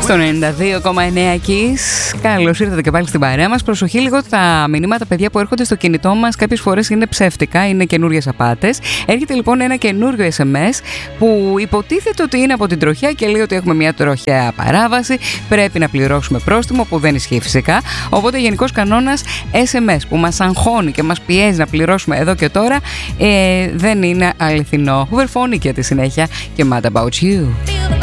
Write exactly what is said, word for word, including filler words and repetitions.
Στο ενενήντα δύο κόμμα εννέα Kiss. Καλώς ήρθατε και πάλι στην παρέα μας. Προσοχή λίγο, τα μηνύματα, παιδιά, που έρχονται στο κινητό μας κάποιες φορές είναι ψεύτικα, είναι καινούριες απάτες. Έρχεται λοιπόν ένα καινούριο ες εμ ες που υποτίθεται ότι είναι από την τροχιά και λέει ότι έχουμε μια τροχιά παράβαση. Πρέπει να πληρώσουμε πρόστιμο, που δεν ισχύει φυσικά. Οπότε γενικός κανόνας ες εμ ες που μας αγχώνει και μας πιέζει να πληρώσουμε εδώ και τώρα ε, δεν είναι αληθινό. Hooverphonic για τη συνέχεια και Mad About You.